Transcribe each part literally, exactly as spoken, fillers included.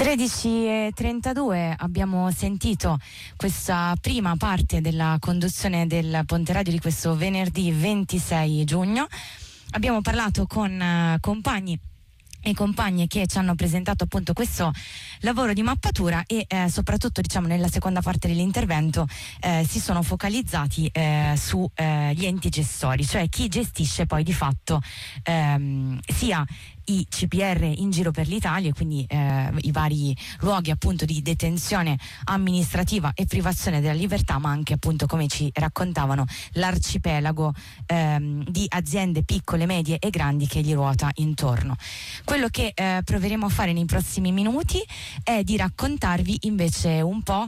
tredici e trentadue abbiamo sentito questa prima parte della conduzione del Ponte Radio di questo venerdì ventisei giugno. Abbiamo parlato con uh, compagni e compagne che ci hanno presentato appunto questo lavoro di mappatura e eh, soprattutto diciamo nella seconda parte dell'intervento eh, si sono focalizzati eh, su eh, gli enti gestori, cioè chi gestisce poi di fatto ehm, sia i C P R in giro per l'Italia e quindi eh, i vari luoghi appunto di detenzione amministrativa e privazione della libertà, ma anche appunto, come ci raccontavano, l'arcipelago ehm, di aziende piccole, medie e grandi che gli ruota intorno. Quello che eh, proveremo a fare nei prossimi minuti è di raccontarvi invece un po'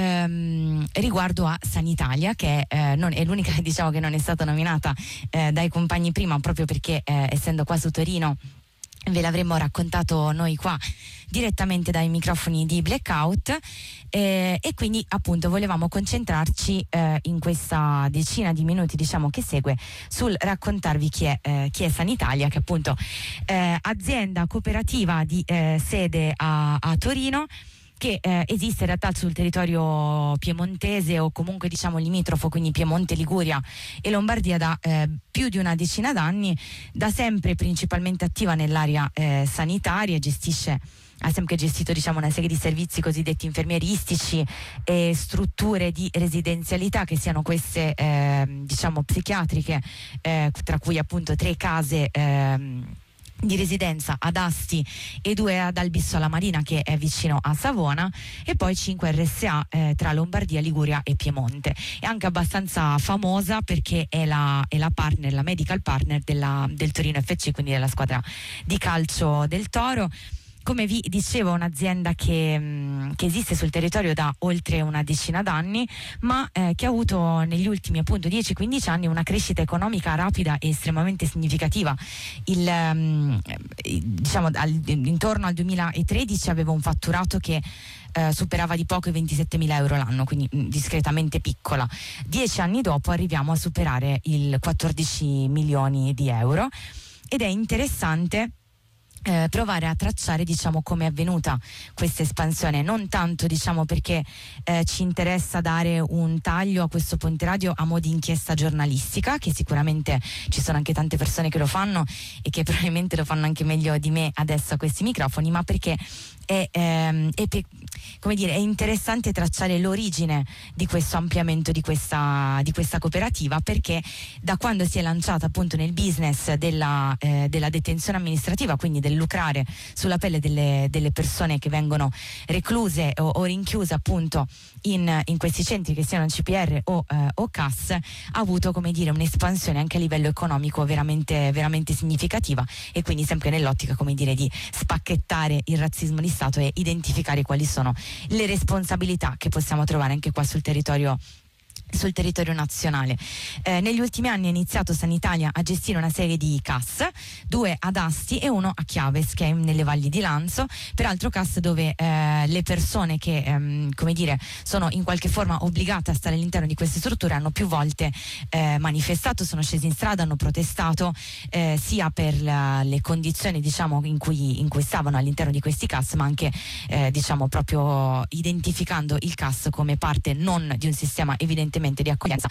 ehm, riguardo a Sanitalia, che eh, non, è l'unica diciamo che non è stata nominata eh, dai compagni prima, proprio perché eh, essendo qua su Torino ve l'avremmo raccontato noi qua direttamente dai microfoni di Blackout eh, e quindi appunto volevamo concentrarci eh, in questa decina di minuti diciamo che segue sul raccontarvi chi è, eh, chi è Sanitalia, che appunto eh, azienda cooperativa di eh, sede a, a Torino, che eh, esiste in realtà sul territorio piemontese o comunque diciamo limitrofo, quindi Piemonte, Liguria e Lombardia da eh, più di una decina d'anni, da sempre principalmente attiva nell'area eh, sanitaria, gestisce ha sempre gestito diciamo una serie di servizi cosiddetti infermieristici e strutture di residenzialità, che siano queste eh, diciamo psichiatriche, eh, tra cui appunto tre case eh, di residenza ad Asti e due ad Albissola Marina, che è vicino a Savona, e poi cinque R S A eh, tra Lombardia, Liguria e Piemonte. È anche abbastanza famosa perché è la, è la partner, la medical partner della, del Torino F C, quindi della squadra di calcio del Toro. Come vi dicevo, un'azienda che, mh, che esiste sul territorio da oltre una decina d'anni, ma eh, che ha avuto negli ultimi appunto dieci quindici anni una crescita economica rapida e estremamente significativa. Il, mh, diciamo al, intorno al duemilatredici aveva un fatturato che eh, superava di poco i ventisettemila euro l'anno, quindi mh, discretamente piccola. Dieci anni dopo arriviamo a superare il quattordici milioni di euro ed è interessante Eh, provare a tracciare diciamo come è avvenuta questa espansione, non tanto diciamo perché eh, ci interessa dare un taglio a questo Ponte Radio a mo' di inchiesta giornalistica, che sicuramente ci sono anche tante persone che lo fanno e che probabilmente lo fanno anche meglio di me adesso a questi microfoni, ma perché è, ehm, è, pe- come dire, è interessante tracciare l'origine di questo ampliamento di questa, di questa cooperativa, perché da quando si è lanciata appunto nel business della, eh, della detenzione amministrativa, quindi del lucrare sulla pelle delle, delle persone che vengono recluse o, o rinchiuse appunto in, in questi centri, che siano C P R o, eh, o C A S, ha avuto come dire un'espansione anche a livello economico veramente, veramente significativa, e quindi sempre nell'ottica come dire di spacchettare il razzismo di Stato e identificare quali sono le responsabilità che possiamo trovare anche qua sul territorio sul territorio nazionale. Eh, negli ultimi anni ha iniziato Sanitalia a gestire una serie di C A S, due ad Asti e uno a Chiaves, che è nelle valli di Lanzo, peraltro C A S dove eh, le persone che ehm, come dire sono in qualche forma obbligate a stare all'interno di queste strutture hanno più volte eh, manifestato, sono scesi in strada, hanno protestato eh, sia per la, le condizioni diciamo in cui, in cui stavano all'interno di questi C A S, ma anche eh, diciamo proprio identificando il C A S come parte non di un sistema evidentemente di accoglienza,